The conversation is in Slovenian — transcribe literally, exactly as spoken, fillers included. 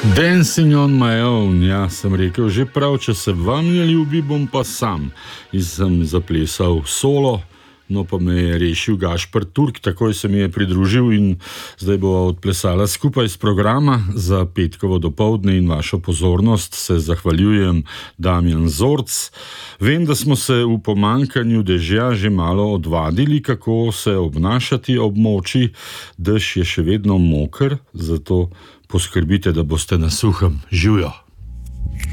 Dancing on my own, ja, sem rekel, že prav, če se vam ne ljubi, bom pa sam. In sem zaplesal solo, no pa me je rešil Gašper Turk, takoj se mi je pridružil in zdaj bova odplesala skupaj z programa. Za petkovo dopoldne in vašo pozornost se zahvaljujem Damjan Zorc. Vem, da smo se v pomanjkanju dežja že malo odvadili, kako se obnašati ob moči. Dež je še vedno moker, zato poskrbite, da boste na suhem. Živjo!